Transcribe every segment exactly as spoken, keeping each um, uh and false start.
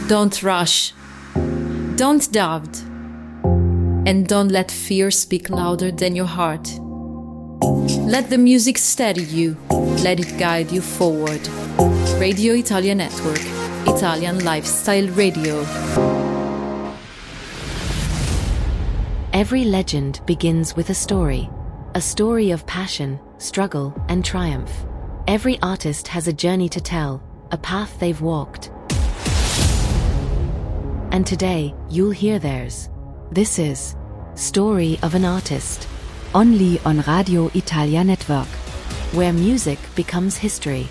Don't rush. Don't doubt. And don't let fear speak louder than your heart. Let the music steady you. Let it guide you forward. Radio Italia Network. Italian Lifestyle Radio. Every legend begins with a story. A story of passion, struggle, and triumph. Every artist has a journey to tell, a path they've walked. And today, you'll hear theirs. This is Story of an Artist. Only on Radio Italia Network, where music becomes history.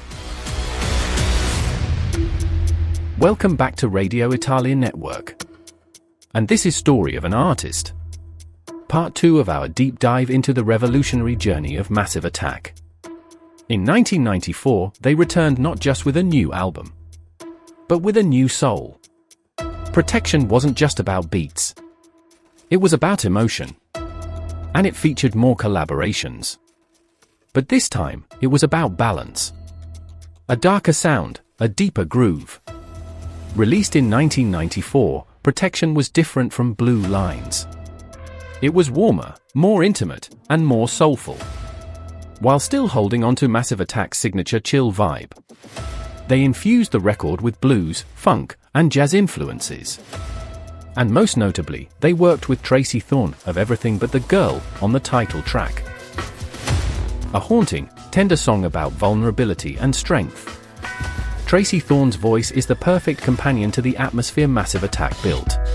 Welcome back to Radio Italia Network. And this is Story of an Artist. Part two of our deep dive into the revolutionary journey of Massive Attack. In nineteen ninety-four, they returned not just with a new album, but with a new soul. Protection wasn't just about beats. It was about emotion. And it featured more collaborations. But this time, it was about balance. A darker sound, a deeper groove. Released in nineteen ninety-four, Protection was different from Blue Lines. It was warmer, more intimate, and more soulful. While still holding onto Massive Attack's signature chill vibe, they infused the record with blues, funk, and jazz influences. And most notably, they worked with Tracy Thorn of Everything But the Girl on the title track. A haunting, tender song about vulnerability and strength. Tracy Thorn's voice is the perfect companion to the atmosphere Massive Attack built.